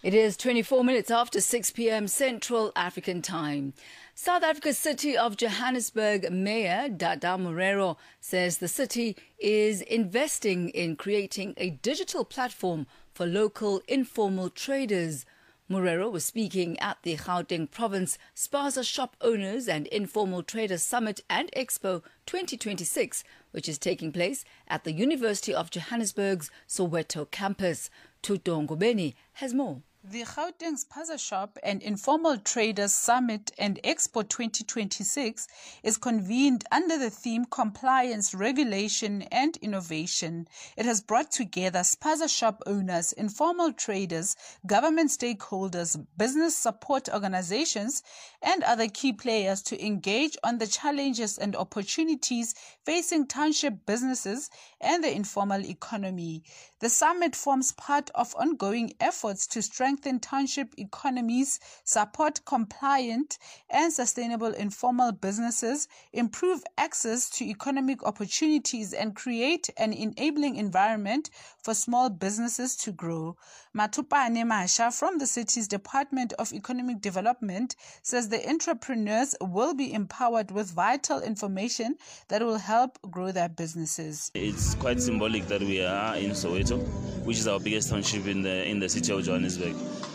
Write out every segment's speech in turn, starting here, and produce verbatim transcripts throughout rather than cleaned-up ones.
It is twenty-four minutes after six p.m. Central African Time. South Africa's city of Johannesburg Mayor Dada Morero says the city is investing in creating a digital platform for local informal traders. Morero was speaking at the Gauteng Province Spaza Shop Owners and Informal Traders Summit and Expo twenty twenty-six, which is taking place at the University of Johannesburg's Soweto campus. Tuto Ngobeni has more. The Gauteng Spaza Shop and Informal Traders Summit and Expo twenty twenty-six is convened under the theme Compliance, Regulation and Innovation. It has brought together Spaza Shop owners, informal traders, government stakeholders, business support organizations and other key players to engage on the challenges and opportunities facing township businesses and the informal economy. The summit forms part of ongoing efforts to strengthen township economies, support compliant and sustainable informal businesses, improve access to economic opportunities, and create an enabling environment for small businesses to grow. Matupane Masha from the city's Department of Economic Development says the entrepreneurs will be empowered with vital information that will help grow their businesses. It's quite symbolic that we are in Soweto, which is our biggest township in the in the city of Johannesburg.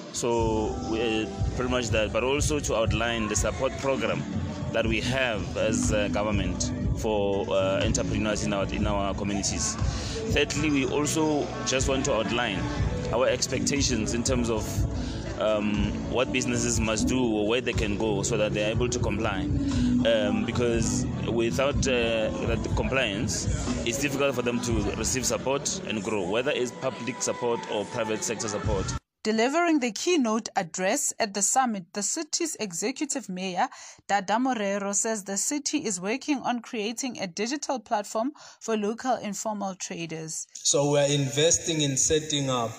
So we, pretty much that, but also to outline the support program that we have as a government for uh, entrepreneurs in our in our communities. Thirdly, we also just want to outline our expectations in terms of um, what businesses must do or where they can go so that they are able to comply. Um, because without uh, that compliance, it's difficult for them to receive support and grow, whether it's public support or private sector support. Delivering the keynote address at the summit, the city's executive mayor, Dada Morero, says the city is working on creating a digital platform for local informal traders. So we're investing in setting up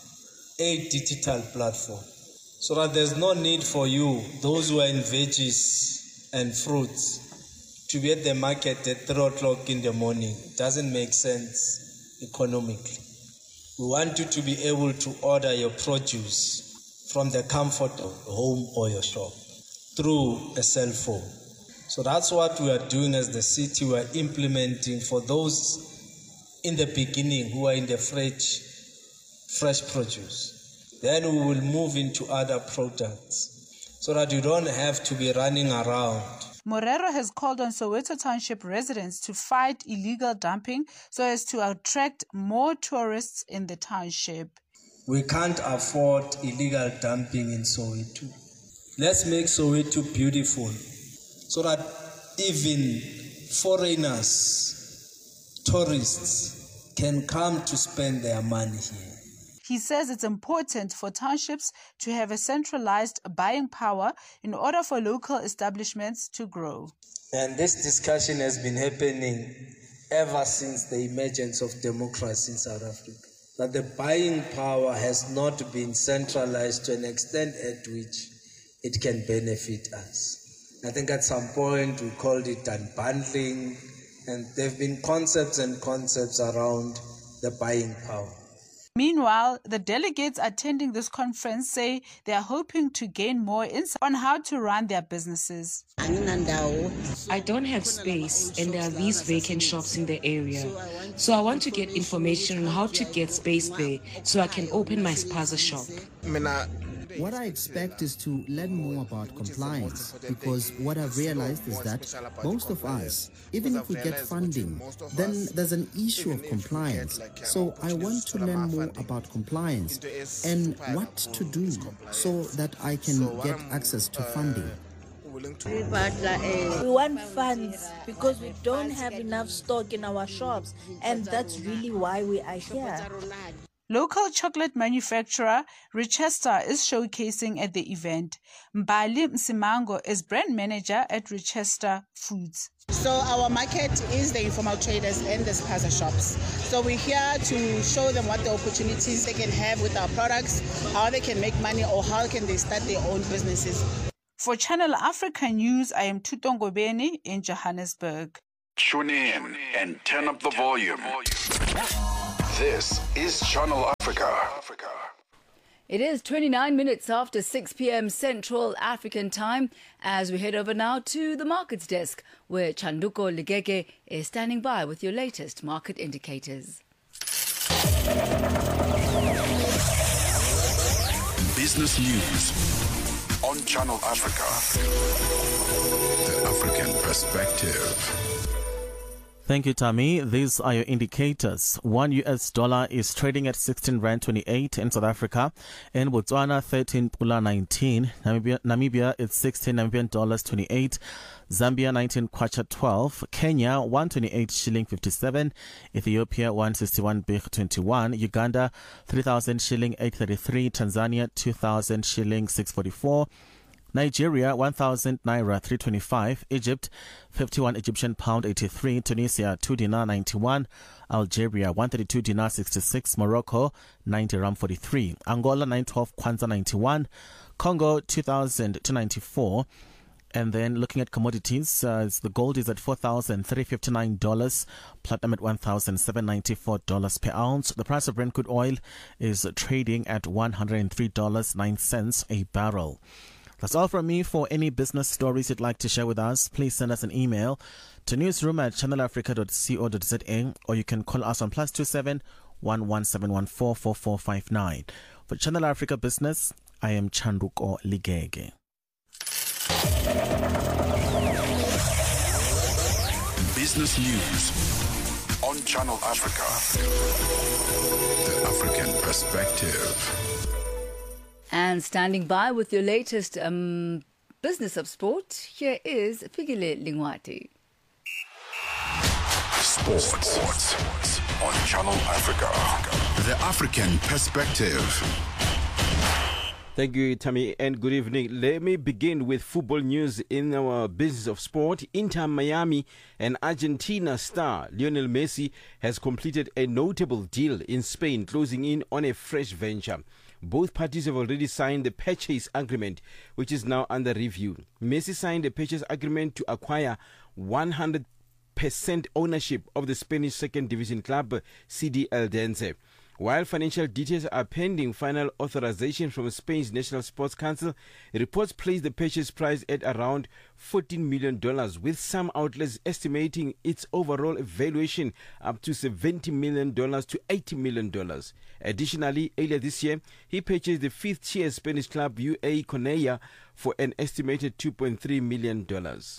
a digital platform so that there's no need for you, those who are in veggies and fruits, to be at the market at three o'clock in the morning. It doesn't make sense economically. We want you to be able to order your produce from the comfort of home or your shop through a cell phone. So that's what we are doing as the city. We are implementing for those in the beginning who are in the fresh, fresh produce. Then we will move into other products so that you don't have to be running around. Morero has called on Soweto Township residents to fight illegal dumping so as to attract more tourists in the township. We can't afford illegal dumping in Soweto. Let's make Soweto beautiful so that even foreigners, tourists, can come to spend their money here. He says it's important for townships to have a centralized buying power in order for local establishments to grow. And this discussion has been happening ever since the emergence of democracy in South Africa. That the buying power has not been centralized to an extent at which it can benefit us. I think at some point we called it unbundling, and there have been concepts and concepts around the buying power. Meanwhile, the delegates attending this conference say they are hoping to gain more insight on how to run their businesses. I don't have space and there are these vacant shops in the area. So I want to get information on how to get space there so I can open my spaza shop. What I expect is to learn more about compliance, because what I've realized is that most of us, even if we get funding, then there's an issue of compliance. So I want to learn more about compliance and what to do so that I can get access to funding. We want funds because we don't have enough stock in our shops, and that's really why we are here. Local chocolate manufacturer Richester is showcasing at the event. Mbali Msimango is brand manager at Richester Foods. So our market is the informal traders and the spaza shops. So we're here to show them what the opportunities they can have with our products, how they can make money, or how can they start their own businesses. For Channel Africa News, I am Tuto Ngobeni in Johannesburg. Tune in and turn up the volume. This is Channel Africa. It is twenty-nine minutes after six p.m. Central African Time as we head over now to the markets desk where Chanduko Ligege is standing by with your latest market indicators. Business News on Channel Africa. The African Perspective. Thank you, Tammy. These are your indicators. One U S dollar is trading at sixteen rand twenty-eight in South Africa. In Botswana, thirteen pula nineteen. Namibia, Namibia it's sixteen Namibian dollars twenty-eight. Zambia, nineteen kwacha twelve. Kenya, one twenty-eight shilling fifty-seven. Ethiopia, one sixty-one birr twenty-one. Uganda, three thousand shilling eight thirty-three. Tanzania, two thousand shilling six forty-four. Nigeria, one thousand naira three twenty-five. Egypt, fifty-one Egyptian pound eighty-three. Tunisia, two dinar ninety-one. Algeria, one thirty-two dinar sixty-six. Morocco, ninety rand forty-three. Angola, nine twelve kwanza ninety-one. Congo, two thousand two ninety-four. And then looking at commodities, uh, the gold is at four thousand three hundred fifty-nine dollars, platinum at one thousand seven hundred ninety-four dollars per ounce. The price of Brent crude oil is trading at one hundred three dollars and nine cents a barrel. That's all from me. For any business stories you'd like to share with us, please send us an email to newsroom at channel africa dot co dot za, or you can call us on plus two seven one one seven one four four four five nine. For Channel Africa Business, I am Chanduko Ligege. Business News on Channel Africa. The African Perspective. And standing by with your latest um, business of sport, here is Figile Lingwati. Sports. Sports on Channel Africa. The African Perspective. Thank you, Tammy, and good evening. Let me begin with football news in our business of sport. Inter Miami and Argentina star Lionel Messi has completed a notable deal in Spain, closing in on a fresh venture. Both parties have already signed the purchase agreement, which is now under review. Messi signed a purchase agreement to acquire one hundred percent ownership of the Spanish second division club C D Eldense. While financial details are pending final authorization from Spain's National Sports Council, reports place the purchase price at around fourteen million dollars, with some outlets estimating its overall valuation up to seventy million dollars to eighty million dollars. Additionally, earlier this year, he purchased the fifth-tier Spanish club U A Cornellà for an estimated two point three million dollars.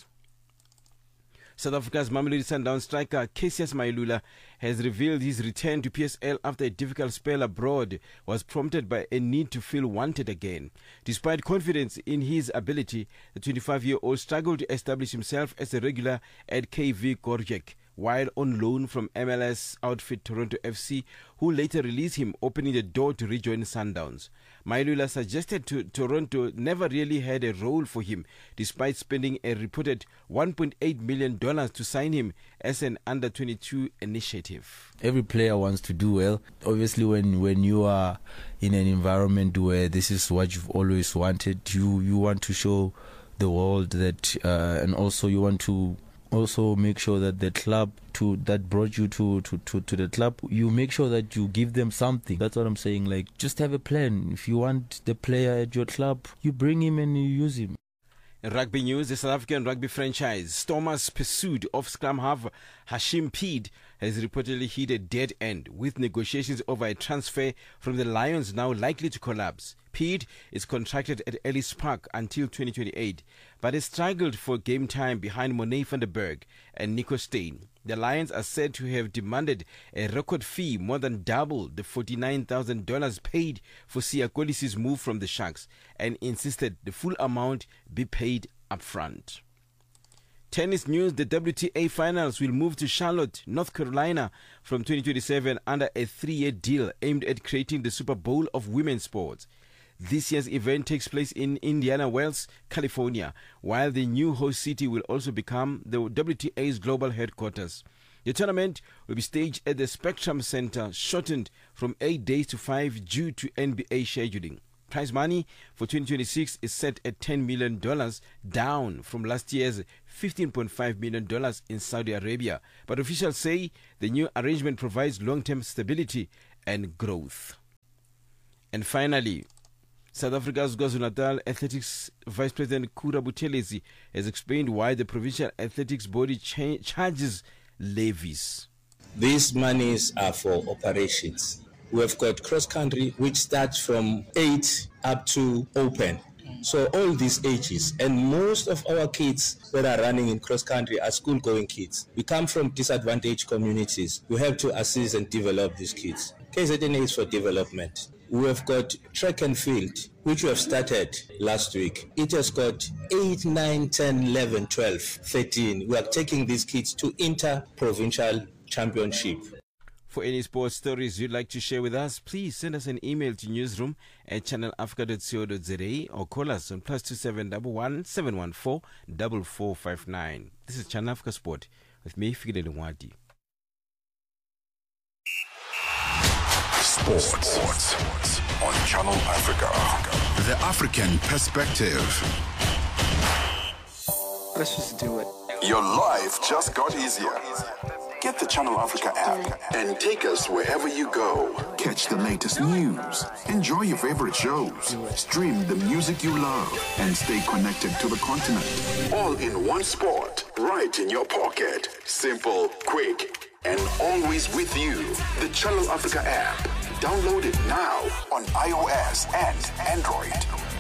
South Africa's Mamelodi Sundowns striker Cassius Mailula has revealed his return to P S L after a difficult spell abroad was prompted by a need to feel wanted again. Despite confidence in his ability, the twenty-five-year-old struggled to establish himself as a regular at K V Kortrijk, while on loan from M L S outfit Toronto F C, who later released him, opening the door to rejoin Sundowns. Mailula suggested to Toronto never really had a role for him, despite spending a reported one point eight million dollars to sign him as an under twenty-two initiative. Every player wants to do well. Obviously, when, when you are in an environment where this is what you've always wanted, you, you want to show the world that, uh, and also you want to also make sure that the club to that brought you to, to, to, to the club, you make sure that you give them something. That's what I'm saying. Like, just have a plan. If you want the player at your club, you bring him and you use him. In rugby news, the South African rugby franchise Stormers' pursuit of scrum half Hashim Peed has reportedly hit a dead end, with negotiations over a transfer from the Lions now likely to collapse. Peed is contracted at Ellis Park until twenty twenty-eight, but has struggled for game time behind Monet van der Berg and Nico Steyn. The Lions are said to have demanded a record fee more than double the forty-nine thousand dollars paid for Siya Kolisi's move from the Sharks, and insisted the full amount be paid upfront. Tennis news, the W T A finals will move to Charlotte, North Carolina from twenty twenty-seven under a three-year deal aimed at creating the Super Bowl of women's sports. This year's event takes place in Indiana Wells, California, while the new host city will also become the W T A's global headquarters. The tournament will be staged at the Spectrum Center, shortened from eight days to five due to N B A scheduling. Prize money for twenty twenty-six is set at ten million dollars, down from last year's fifteen point five million dollars in Saudi Arabia. But officials say the new arrangement provides long-term stability and growth. And finally, South Africa's KwaZulu-Natal Athletics Vice President Kura Buthelezi has explained why the provincial athletics body cha- charges levies. These monies are for operations. We have got cross-country, which starts from eight up to open. So all these ages, and most of our kids that are running in cross-country are school-going kids. We come from disadvantaged communities. We have to assist and develop these kids. K Z N A is for development. We have got track and field, which we have started last week. It has got eight, nine, ten, eleven, twelve, thirteen. We are taking these kids to inter-provincial championship. For any sports stories you'd like to share with us, please send us an email to newsroom at channel africa dot co dot za or call us on plus two seven one one seven one four four four five nine. This is Channel Africa Sport with me, Fikile Lungwadi. Sports. Sports on Channel Africa. The African perspective. Let's just do it. Your life just got easier. Get the Channel Africa app and take us wherever you go. Catch the latest news, enjoy your favorite shows, stream the music you love, and stay connected to the continent. All in one spot, right in your pocket. Simple, quick, and always with you. The Channel Africa app. Download it now on iOS and Android.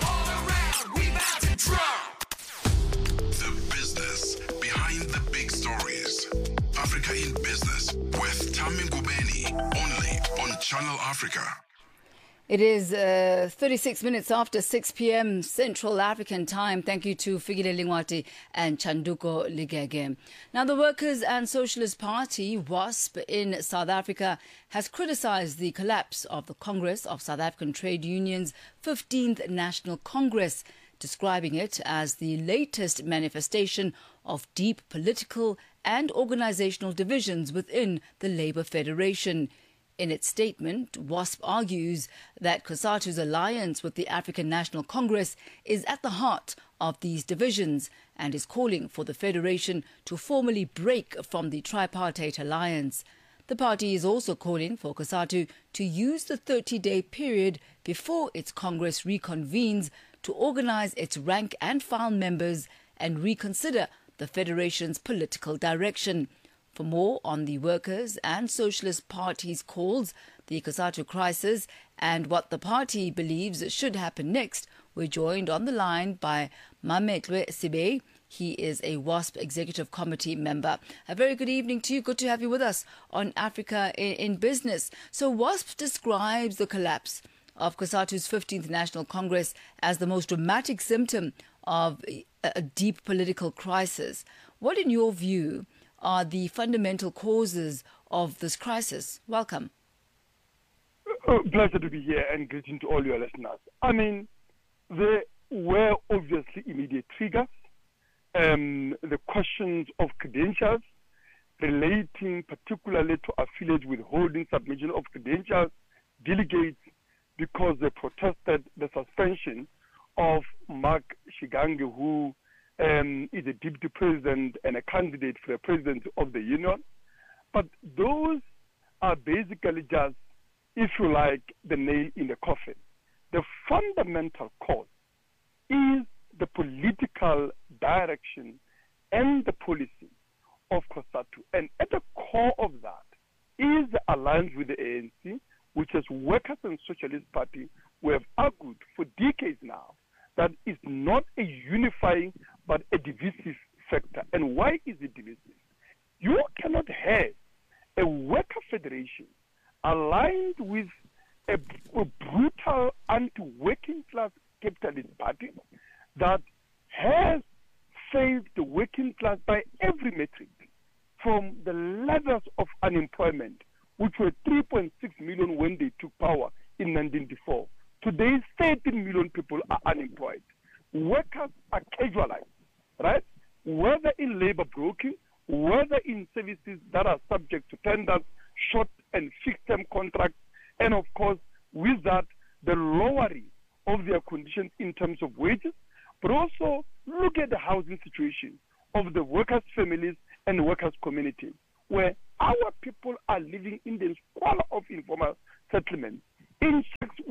The business behind the big stories. Africa in Business with Tami Ngubeni, only on Channel Africa. It is uh, thirty-six minutes after six p.m. Central African time. Thank you to Fikile Lingwati and Chanduko Ligege. Now, the Workers' and Socialist Party, WASP, in South Africa has criticized the collapse of the Congress of South African Trade Unions' fifteenth National Congress, describing it as the latest manifestation of deep political and organizational divisions within the Labour Federation. In its statement, WASP argues that COSATU's alliance with the African National Congress is at the heart of these divisions and is calling for the Federation to formally break from the tripartite alliance. The party is also calling for COSATU to use the thirty-day period before its Congress reconvenes to organize its rank and file members and reconsider the Federation's political direction. For more on the Workers' and Socialist Party's calls, the COSATU crisis, and what the party believes should happen next, we're joined on the line by Mametlwe Sibe. He is a WASP Executive Committee member. A very good evening to you. Good to have you with us on Africa in, in Business. So WASP describes the collapse of COSATU's fifteenth National Congress as the most dramatic symptom of a, a deep political crisis. What, in your view, are the fundamental causes of this crisis? Welcome. Uh, pleasure to be here and greeting to all your listeners. I mean, there were obviously immediate triggers. Um, the questions of credentials relating particularly to affiliates withholding submission of credentials, delegates, because they protested the suspension of Mark Shigange, who Um, is a deputy president and a candidate for the presidency of the union. But those are basically just, if you like, the nail in the coffin. The fundamental cause is the political direction and the policy of COSATU. And at the core of that is the alliance with the A N C, which is Workers' and Socialist Party. We have argued for decades now that is not a unifying but a divisive factor. And why is it divisive? You cannot have a worker federation aligned with a, a brutal anti-working class capitalist party that has failed the working class by every metric, from the levels of unemployment, which were three point six million when they took power in nineteen ninety-four. Today, thirteen million people are unemployed. Workers are casualized, right? Whether in labor broking, whether in services that are subject to tenders, short and fixed-term contracts, and of course, with that, the lowering of their conditions in terms of wages, but also look at the housing situation of the workers' families and workers' communities, where our people are living in the squalor of informal settlements, in shacks with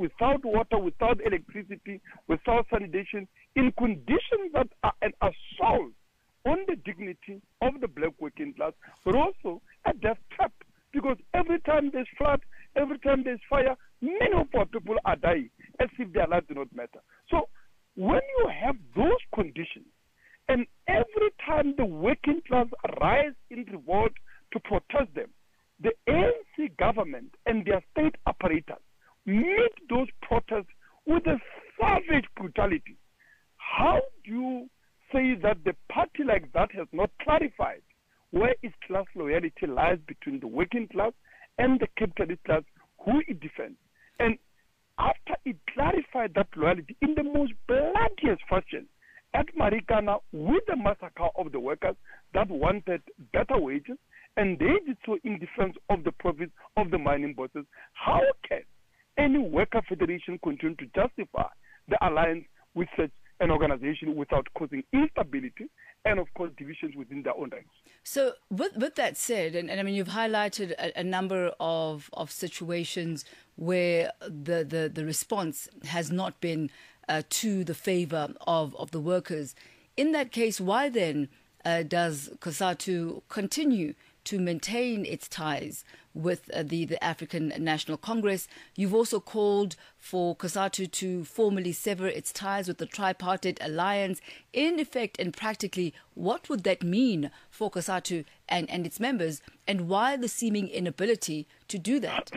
without water, without electricity, without sanitation, in conditions that are an assault on the dignity of the black working class, but also a death trap. Because every time there's flood, every time there's fire, many of our people are dying as if their lives do not matter. So when you have those conditions, and every time the working class rise in revolt to protest them, the A N C government and their state apparatus meet those protests with a savage brutality. How do you say that the party like that has not clarified where its class loyalty lies between the working class and the capitalist class who it defends? And after it clarified that loyalty in the most bloodiest fashion at Marikana with the massacre of the workers that wanted better wages, and they did so in defense of the profits of the mining bosses, how can any worker federation continue to justify the alliance with such an organization without causing instability and, of course, divisions within their own ranks? So with with that said, and, and I mean, you've highlighted a, a number of, of situations where the, the, the response has not been uh, to the favor of, of the workers. In that case, why then uh, does COSATU continue to maintain its ties with uh, the, the African National Congress? You've also called for COSATU to formally sever its ties with the Tripartite Alliance. In effect and practically, what would that mean for COSATU and, and its members, and why the seeming inability to do that?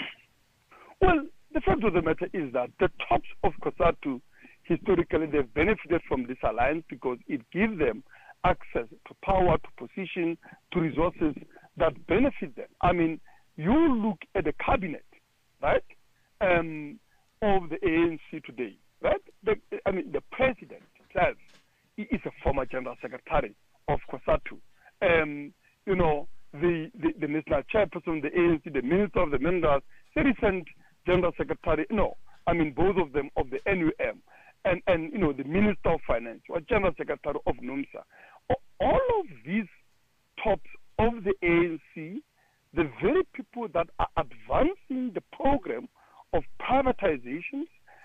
Well, the fact of the matter is that the tops of COSATU, historically, they've benefited from this alliance because it gives them access to power, to position, to resources that benefit them. I mean, you look at the cabinet, right, um, of the A N C today, right? The, I mean, the president himself is a former general secretary of COSATU. Um, you know, the, the, the national chairperson of the A N C, the minister of the minerals, the recent general secretary, no, I mean, both of them of the N U M, and, and you know, the minister of finance, or general secretary of NUMSA. All of these tops of the A N C, the very people that are advancing the program of privatizations,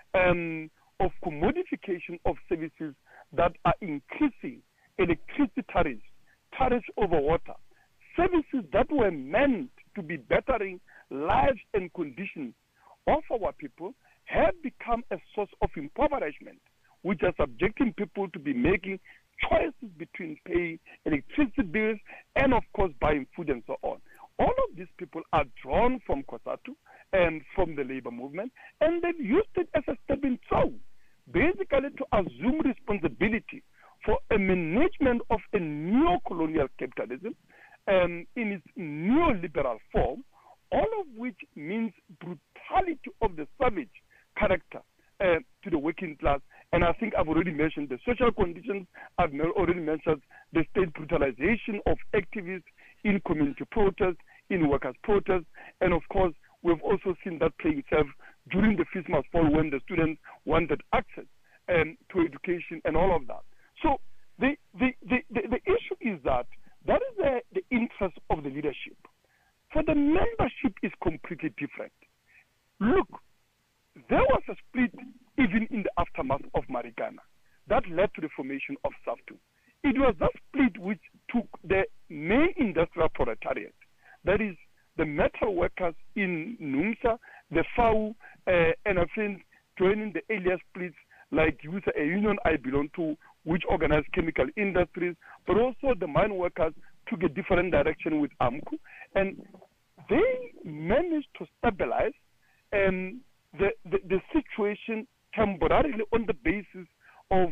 um, of commodification of services that are increasing electricity tariffs, tariffs over water, services that were meant to be bettering lives and conditions of our people, have become a source of impoverishment, which are subjecting people to be making choices between paying electricity bills and, of course, buying food and so on. All of these people are drawn from COSATU and from the labor movement, and they've used it as a stepping stone, basically to assume responsibility for a management of a neo-colonial capitalism um, in its neoliberal form, all of which means brutality of the savage character uh, to the working class. And I think I've already mentioned the social conditions. I've already mentioned the state brutalization of activists in community protests, in workers' protests. And of course, we've also seen that playing itself during the Fees Must Fall when the students wanted access um, to education and all of that. So the, the, the, the, the issue is that that is the, the interest of the leadership. For the membership is completely different. Look, there was a split even in the aftermath of Marikana that led to the formation of SAFTU. It was that split which took the main industrial proletariat, that is the metal workers in NUMSA, the F A U, uh, and I think joining the earlier splits like U S A, a union I belong to, which organized chemical industries, but also the mine workers took a different direction with AMCU, and they managed to stabilize um, the, the, the situation temporarily on the basis of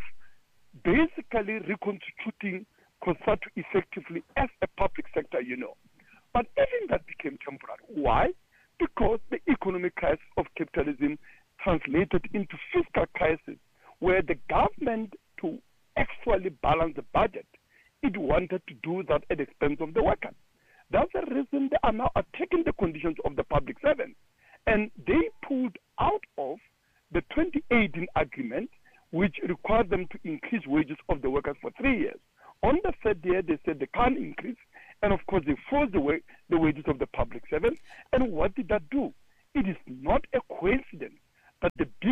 basically reconstituting COSATU effectively as a public sector, you know. But even that became temporary. Why? Because the economic crisis of capitalism translated into fiscal crisis, where the government, to actually balance the budget, it wanted to do that at the expense of the workers. That's the reason they are now attacking the conditions of the public servants. And they pulled out of the twenty eighteen agreement, which required them to increase wages of the workers for three years. On the third year, they said they can't increase, and of course they froze the, wa- the wages of the public servants. And what did that do? It is not a coincidence that the big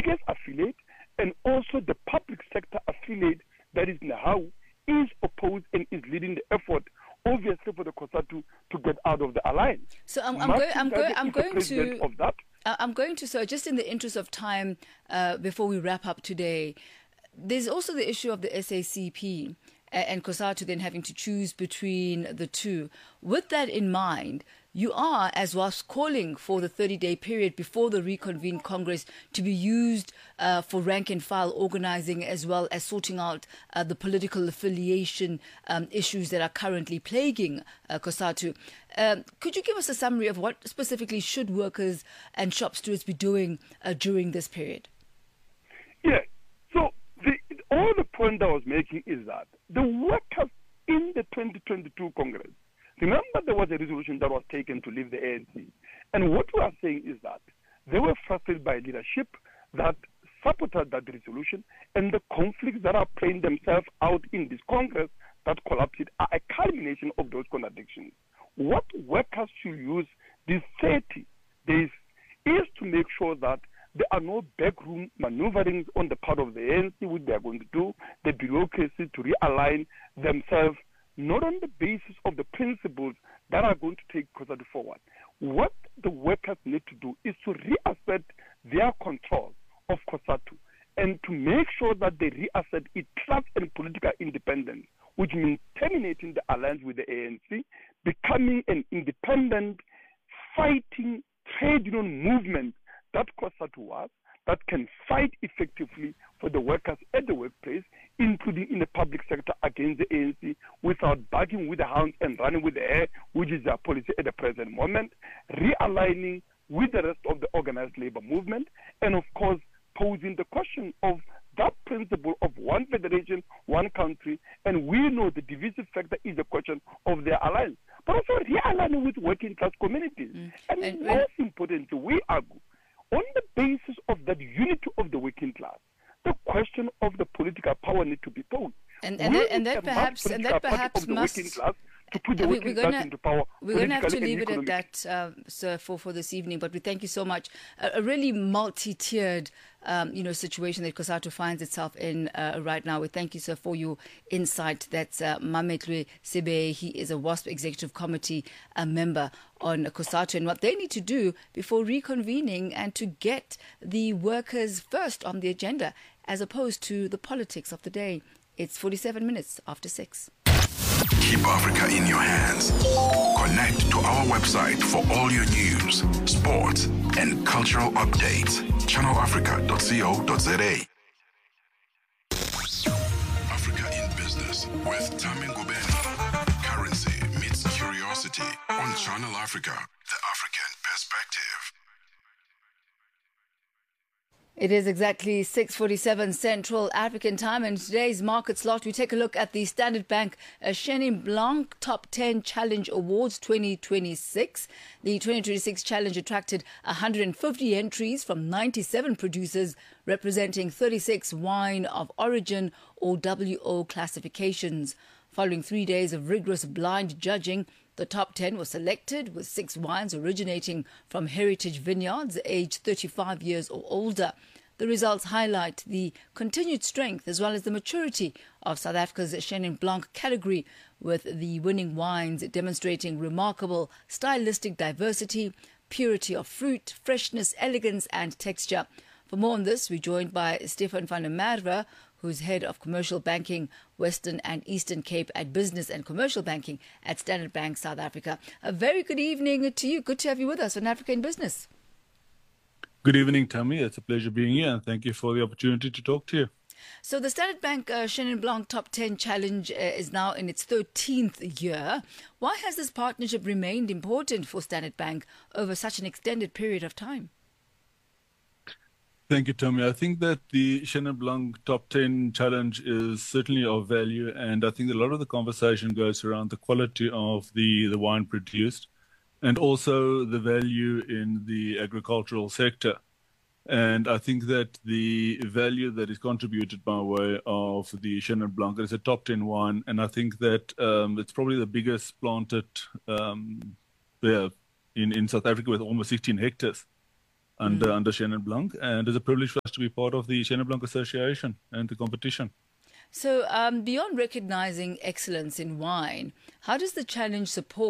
So I'm, I'm going. I'm going. I'm going to. Of that. I'm going to. So just in the interest of time, uh, before we wrap up today, there's also the issue of the S A C P and COSATU then having to choose between the two. With that in mind, you are, as was calling for the thirty-day period before the reconvened Congress to be used uh, for rank and file organizing, as well as sorting out uh, the political affiliation um, issues that are currently plaguing uh, COSATU. Um, could you give us a summary of what specifically should workers and shop stewards be doing uh, during this period? Yeah. So the, all the point I was making is that the workers in the twenty twenty-two Congress, remember there was a resolution that was taken to leave the A N C. And what we are saying is that they were frustrated by leadership that supported that resolution, and the conflicts that are playing themselves out in this Congress that collapsed are a culmination of those contradictions. What workers should use these thirty days is to make sure that there are no backroom maneuverings on the part of the A N C, which they are going to do, the bureaucracy to realign themselves, not on the basis of the principles that are going to take COSATU forward. What the workers need to do is to reassert their control of COSATU and to make sure that they reassert its trust and political independence, which means terminating the alliance with the A N C, becoming an independent, fighting trade union movement that COSATU was, that can fight effectively for the workers at the workplace, including in the public sector against the A N C, without barking with the hounds and running with the air, which is their policy at the present moment, realigning with the rest of the organized labor movement, and of course posing the question of that principle of one federation, one country, and we know the divisive factor is the question of their alliance, but also realigning with working class communities. Mm. And, and most and, importantly, we argue, on the basis of that unity of the working class, the question of the political power need to be posed. And, and, that, and that perhaps, and that perhaps must. To put the we, working we're gonna, class into power. We're going to have to leave it at that, uh, sir, for, for this evening. But we thank you so much. A, a really multi-tiered, um, you know, situation that COSATU finds itself in uh, right now. We thank you, sir, for your insight. That's uh, Mametlwe Sebe. He is a WASP Executive Committee uh, member on COSATU and what they need to do before reconvening and to get the workers first on the agenda, as opposed to the politics of the day. It's forty-seven minutes after six. Keep Africa in your hands. Connect to our website for all your news, sports, and cultural updates. channel africa dot co dot za. Africa in Business with Tami Ngubeni. Currency meets curiosity on Channel Africa, the African perspective. It is exactly six forty-seven Central African Time, and today's market slot, we take a look at the Standard Bank uh, Chenin Blanc Top ten Challenge Awards twenty twenty-six. The twenty twenty-six challenge attracted one hundred fifty entries from ninety-seven producers, representing thirty-six wine of origin or W O classifications. Following three days of rigorous blind judging, the top ten was selected, with six wines originating from heritage vineyards aged thirty-five years or older. The results highlight the continued strength as well as the maturity of South Africa's Chenin Blanc category, with the winning wines demonstrating remarkable stylistic diversity, purity of fruit, freshness, elegance and texture. For more on this, we're joined by Stefan van der Merwe, who's head of commercial banking, Western and Eastern Cape at Business and Commercial Banking at Standard Bank South Africa. A very good evening to you. Good to have you with us on Africa in Business. Good evening, Tammy. It's a pleasure being here, and thank you for the opportunity to talk to you. So the Standard Bank uh, Chenin Blanc Top ten Challenge uh, is now in its thirteenth year. Why has this partnership remained important for Standard Bank over such an extended period of time? Thank you, Tommy. I think that the Chenin Blanc Top ten Challenge is certainly of value, and I think a lot of the conversation goes around the quality of the, the wine produced and also the value in the agricultural sector. And I think that the value that is contributed by way of the Chenin Blanc is a top ten wine, and I think that um, it's probably the biggest planted um, yeah, in, in South Africa, with almost sixteen hectares. Under, mm. under Chenin Blanc, and it's a privilege for us to be part of the Chenin Blanc Association and the competition. So um, beyond recognizing excellence in wine, how does the challenge support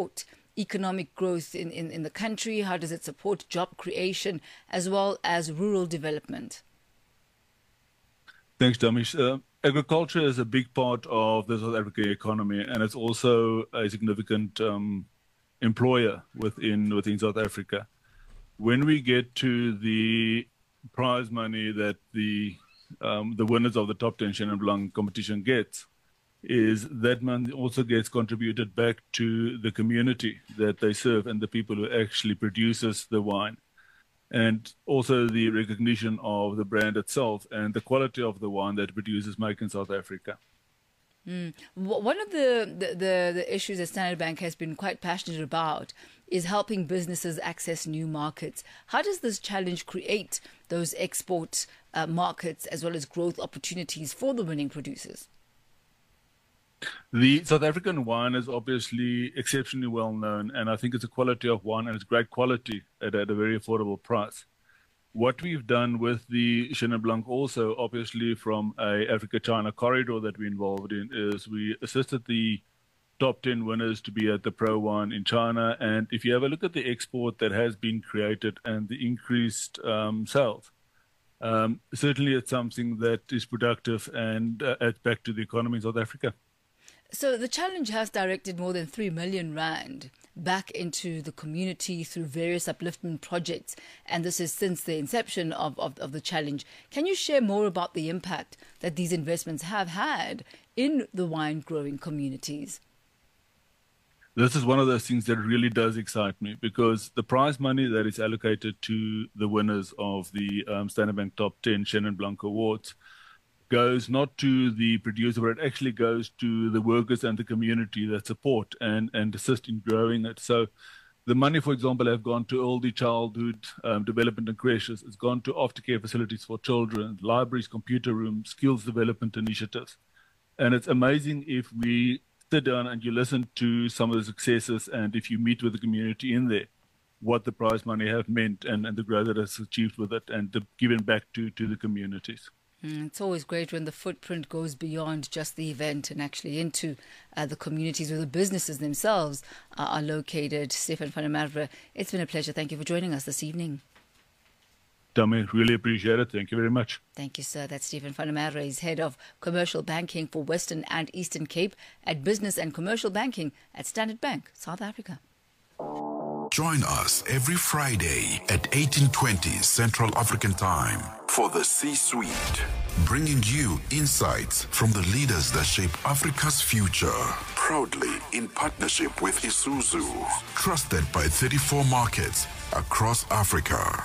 economic growth in, in, in the country? How does it support job creation as well as rural development? Thanks, Damish. Uh, agriculture is a big part of the South African economy, and it's also a significant um, employer within within South Africa. When we get to the prize money that the um, the winners of the top ten Chenin Blanc competition gets, is that money also gets contributed back to the community that they serve and the people who actually produces the wine. And also the recognition of the brand itself and the quality of the wine that producers make in South Africa. Mm. One of the, the, the, the issues that Standard Bank has been quite passionate about is helping businesses access new markets. How does this challenge create those export uh, markets as well as growth opportunities for the winning producers? The South African wine is obviously exceptionally well known, and I think it's a quality of wine, and it's great quality at, at a very affordable price. What we've done with the Chenin Blanc also, obviously from a Africa-China corridor that we're involved in, is we assisted the top ten winners to be at the Pro Wine in China. And if you have a look at the export that has been created and the increased um, sales, um, certainly it's something that is productive and uh, adds back to the economy in South Africa. So the challenge has directed more than three million rand back into the community through various upliftment projects. And this is since the inception of, of, of the challenge. Can you share more about the impact that these investments have had in the wine growing communities? This is one of those things that really does excite me, because the prize money that is allocated to the winners of the um, Standard Bank Top ten Chenin Blanc Awards goes not to the producer, but it actually goes to the workers and the community that support and, and assist in growing it. So the money, for example, have gone to early childhood um, development and creches. It's gone to aftercare facilities for children, libraries, computer rooms, skills development initiatives. And it's amazing if we sit down and you listen to some of the successes, and if you meet with the community in there, what the prize money have meant and, and the growth that has achieved with it and the given back to, to the communities. Mm, it's always great when the footprint goes beyond just the event and actually into uh, the communities where the businesses themselves uh, are located. Stephen van der Merwe, it's been a pleasure. Thank you for joining us this evening. Tommy, really appreciate it. Thank you very much. Thank you, sir. That's Stephen van der Merwe. He's head of commercial banking for Western and Eastern Cape at Business and Commercial Banking at Standard Bank, South Africa. Join us every Friday at eighteen twenty Central African Time for the C-Suite, bringing you insights from the leaders that shape Africa's future. Proudly in partnership with Isuzu, trusted by thirty-four markets across Africa.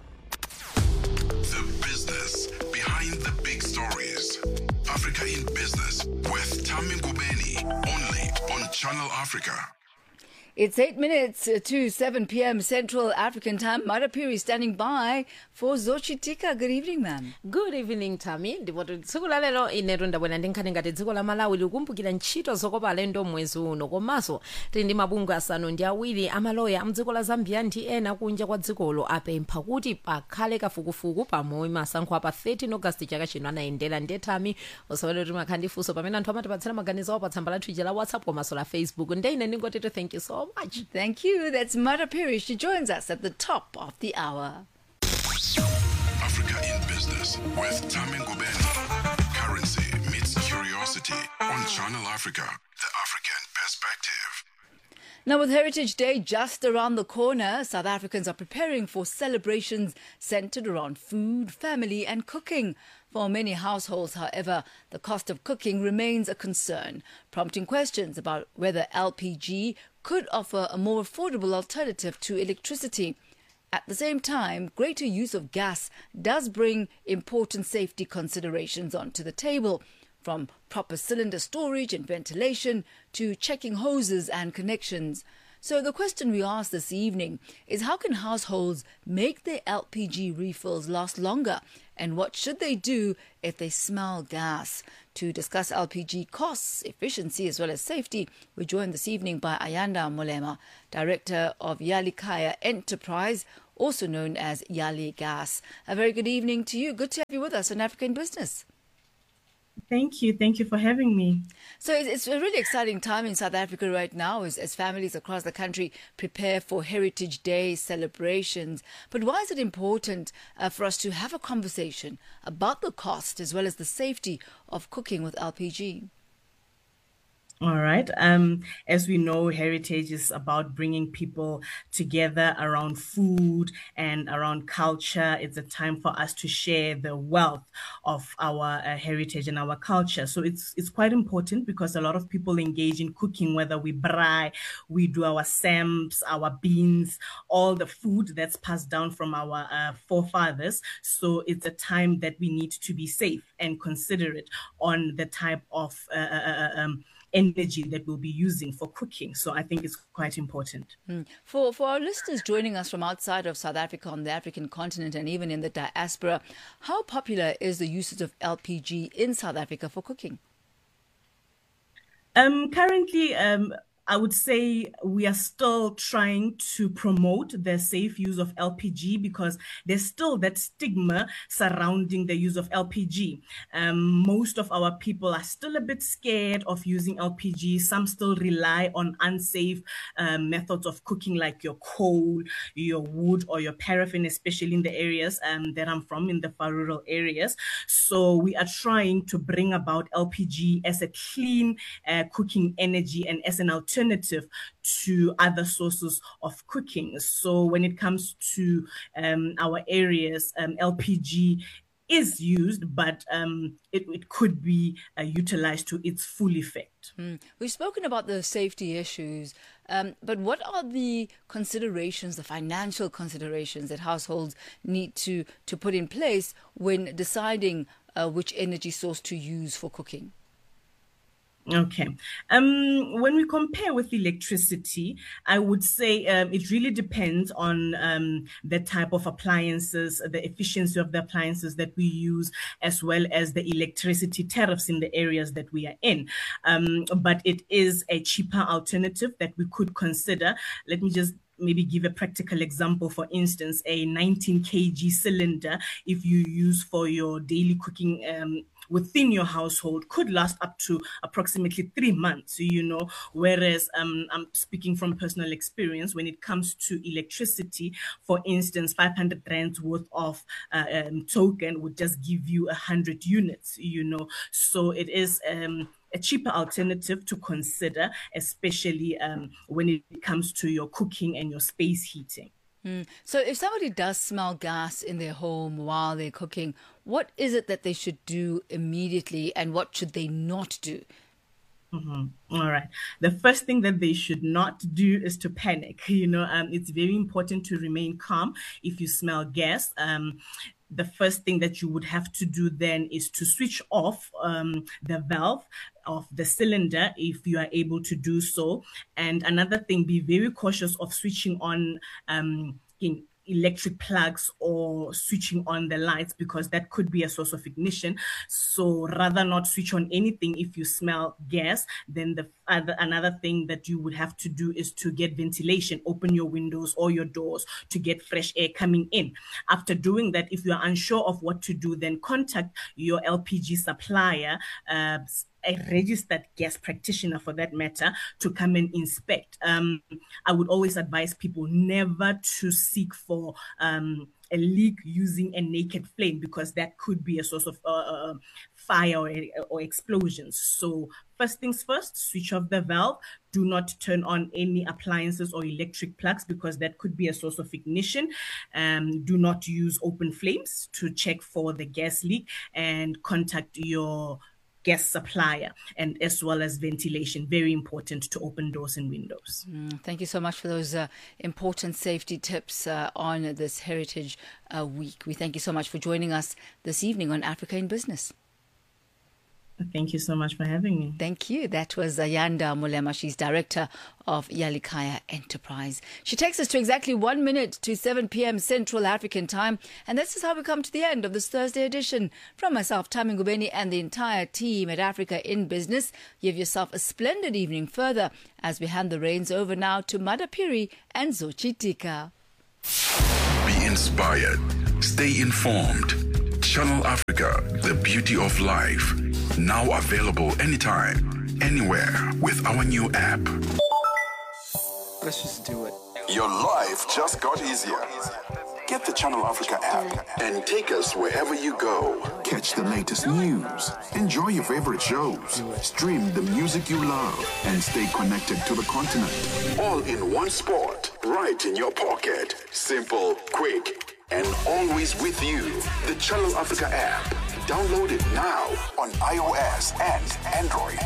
The business behind the big stories. Africa in Business with Tami Ngubeni, only on Channel Africa. It's eight minutes to seven p.m. Central African Time. Madapiri standing by for Zochitika. Good evening, ma'am. Good evening, Tami. Ndipoto tsiku la lero inetu ndabwera ndi nkhani ngati dziko la Malawi likukumbukira ntchito zokopa alendo mwezi uno. Komanso tili ndi mabungwe asanu ndi awiri amaloya amdziko la Zambia ndi ena kunja kwa dzikolo apempha kuti pakhale kafukufuku pamwe masankho pa thirteen August chaka chino anayendera. Ndiye Tami osawere kuti makhala ndi funso pamene anthu amatipatsira maganizo awo pa tsamba lathu ija la WhatsApp komanso la Facebook. Ndiye ine ndingotete thank you so much. Thank you. That's Mara Piri. She joins us at the top of the hour. Africa in Business with Tami Ngubeni. Currency meets curiosity on Channel Africa, the African perspective. Now, with Heritage Day just around the corner, South Africans are preparing for celebrations centered around food, family and cooking. For many households, however, the cost of cooking remains a concern, prompting questions about whether L P G could offer a more affordable alternative to electricity. At the same time, greater use of gas does bring important safety considerations onto the table, from proper cylinder storage and ventilation to checking hoses and connections. So the question we asked this evening is, how can households make their L P G refills last longer? And what should they do if they smell gas? To discuss L P G costs, efficiency as well as safety, we're joined this evening by Ayanda Molema, Director of Yali Kaya Enterprise, also known as Yali Gas. A very good evening to you. Good to have you with us on African Business. Thank you. Thank you for having me. So it's, it's a really exciting time in South Africa right now as, as families across the country prepare for Heritage Day celebrations. But why is it important uh, for us to have a conversation about the cost as well as the safety of cooking with L P G? All right. Um, as we know, Heritage is about bringing people together around food and around culture. It's a time for us to share the wealth of our uh, heritage and our culture. So it's it's quite important because a lot of people engage in cooking, whether we braai, we do our sams, our beans, all the food that's passed down from our uh, forefathers. So it's a time that we need to be safe and considerate on the type of uh, uh, um, energy that we'll be using for cooking. So I think it's quite important. Mm. For for our listeners joining us from outside of South Africa, on the African continent and even in the diaspora, how popular is the usage of L P G in South Africa for cooking? Um, currently, um, I would say we are still trying to promote the safe use of L P G because there's still that stigma surrounding the use of L P G. Um, most of our people are still a bit scared of using L P G. Some still rely on unsafe um, methods of cooking like your coal, your wood, or your paraffin, especially in the areas um, that I'm from, in the far rural areas. So we are trying to bring about L P G as a clean uh, cooking energy and as an alternative alternative to other sources of cooking. So when it comes to um, our areas, um, L P G is used, but um, it, it could be uh, utilized to its full effect. Mm. We've spoken about the safety issues, um, but what are the considerations, the financial considerations that households need to, to put in place when deciding uh, which energy source to use for cooking? Okay. Um, when we compare with electricity, I would say um, it really depends on um, the type of appliances, the efficiency of the appliances that we use, as well as the electricity tariffs in the areas that we are in. Um, but it is a cheaper alternative that we could consider. Let me just maybe give a practical example. For instance, a nineteen kilograms cylinder, if you use for your daily cooking um, within your household, could last up to approximately three months, you know, whereas um, I'm speaking from personal experience when it comes to electricity. For instance, five hundred rands worth of uh, um, token would just give you one hundred units, you know, so it is um, a cheaper alternative to consider, especially um, when it comes to your cooking and your space heating. Mm. So if somebody does smell gas in their home while they're cooking, what is it that they should do immediately and what should they not do? Mm-hmm. All right. The first thing that they should not do is to panic. You know, um, it's very important to remain calm if you smell gas. Um, the first thing that you would have to do then is to switch off um, the valve of the cylinder if you are able to do so. And another thing, be very cautious of switching on um, in electric plugs or switching on the lights, because that could be a source of ignition. So rather not switch on anything if you smell gas. Then the other, another thing that you would have to do is to get ventilation, open your windows or your doors to get fresh air coming in. After doing that, if you are unsure of what to do, then contact your L P G supplier, uh, a registered gas practitioner for that matter, to come and inspect. Um, I would always advise people never to seek for um, a leak using a naked flame, because that could be a source of uh, uh, fire or, or explosions. So first things first, switch off the valve. Do not turn on any appliances or electric plugs, because that could be a source of ignition. Um, do not use open flames to check for the gas leak, and contact your gas supplier, and as well as ventilation. Very important to open doors and windows. Mm, thank you so much for those uh, important safety tips uh, on this Heritage uh, Week. We thank you so much for joining us this evening on Africa in Business. Thank you so much for having me. Thank you. That was Ayanda Mulema. She's director of Yalikaya Enterprise. She takes us to exactly one minute to seven p.m. Central African Time. And this is how we come to the end of this Thursday edition. From myself, Tami Ngubeni, and the entire team at Africa in Business, you have yourself a splendid evening further as we hand the reins over now to Madapiri and Zochitika. Be inspired. Stay informed. Channel Africa, the beauty of life. Now available anytime, anywhere with our new app. Let's just do it. Your life just got easier. Get the Channel Africa app and take us wherever you go. Catch the latest news, enjoy your favorite shows, stream the music you love, and stay connected to the continent. All in one spot, right in your pocket. Simple, quick, and always with you. The Channel Africa app. Download it now on iOS and Android.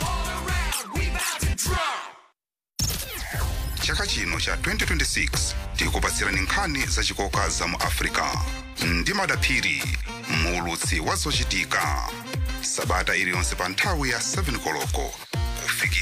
Chaka chino cha twenty twenty-six tikupatsirani nkhani zachikoka za mu Africa ndi madaphiri muulutsi wa zochitika sabata iliyonse pa nthawi ya seven koloko